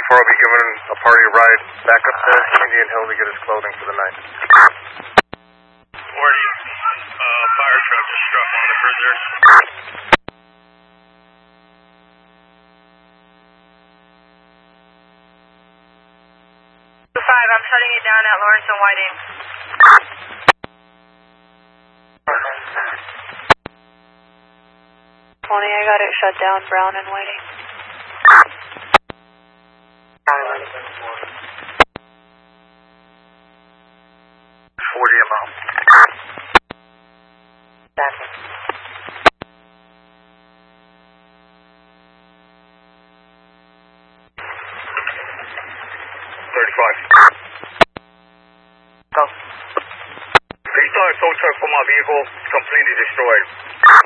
10-4 will be giving a party a ride back up to Indian Hill to get his clothing for the night. 40, fire truck just struck on the cruiser. 5, I'm shutting it down at Lawrence and Whiting. 20, I got it shut down, Brown and Whiting. 40 amount. 35. Go. Please start a tow truck for my vehicle. It's completely destroyed.